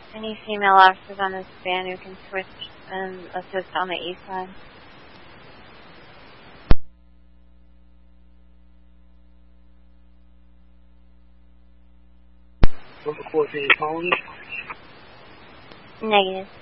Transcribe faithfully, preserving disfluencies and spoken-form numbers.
Any female officers on this band who can switch and assist on the east side? Number fourteen, calling? Negative.